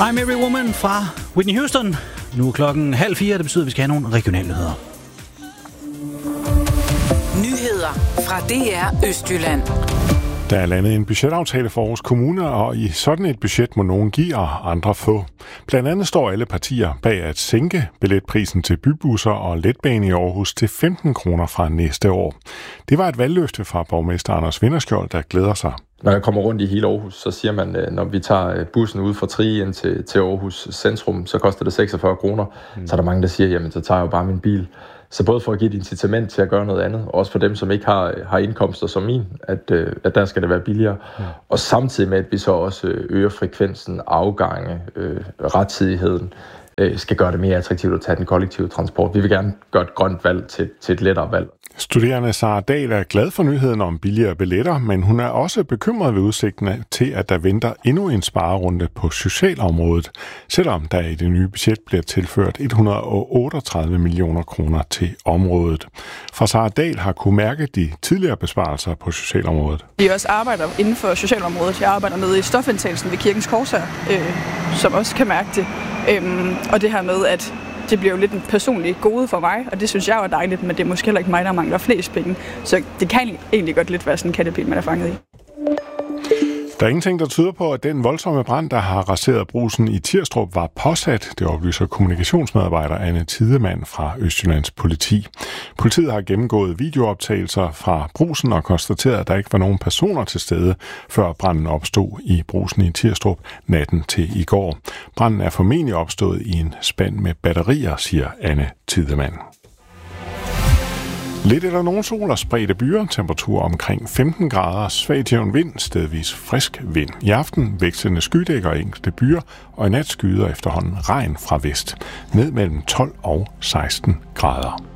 I'm Every Woman fra Whitney Houston. Nu er klokken 3:30, det betyder, at vi skal have nogle regionale nyheder. Nyheder fra DR Østjylland. Der er landet en budgetaftale for Aarhus Kommune, og i sådan et budget må nogen give og andre få. Blandt andet står alle partier bag at sænke billetprisen til bybusser og letbane i Aarhus til 15 kroner fra næste år. Det var et valgløfte fra borgmester Anders Vinderskjold, der glæder sig. Når jeg kommer rundt i hele Aarhus, så siger man, når vi tager bussen ud fra Trige ind til Aarhus centrum, så koster det 46 kroner. Så er der mange, der siger, jamen så tager jeg jo bare min bil. Så både for at give et incitament til at gøre noget andet, og også for dem, som ikke har indkomster som min, at der skal det være billigere. Og samtidig med, at vi så også øger frekvensen, afgange, rettidigheden, skal gøre det mere attraktivt at tage den kollektive transport. Vi vil gerne gøre et grønt valg til et lettere valg. Studerende Sara Dahl er glad for nyheden om billigere billetter, men hun er også bekymret ved udsigten til, at der venter endnu en sparerunde på socialområdet, selvom der i det nye budget bliver tilført 138 millioner kroner til området. For Sara Dahl har kunne mærke de tidligere besparelser på socialområdet. Vi også arbejder inden for socialområdet. Jeg arbejder nede i stofindtagelsen ved Kirkens Korshær, som også kan mærke det. Og det her med, at det bliver jo lidt en personlig gode for mig, og det synes jeg er dejligt, men det er måske heller ikke mig, der mangler flest penge. Så det kan egentlig godt lidt være sådan en kattepil, man er fanget i. Der er ingenting, der tyder på, at den voldsomme brand, der har raseret Brugsen i Tirstrup, var påsat. Det oplyser kommunikationsmedarbejder Anne Tidemand fra Østjyllands politi. Politiet har gennemgået videooptagelser fra Brugsen og konstateret, at der ikke var nogen personer til stede, før branden opstod i Brugsen i Tirstrup natten til i går. Branden er formentlig opstået i en spand med batterier, siger Anne Tidemand. Lidt eller nogen sol og spredte byer, temperatur omkring 15 grader, svag til jævn vind, stedvis frisk vind. I aften vekslende skydækker og enkelte byer, og i nat skyder efterhånden regn fra vest, ned mellem 12 og 16 grader.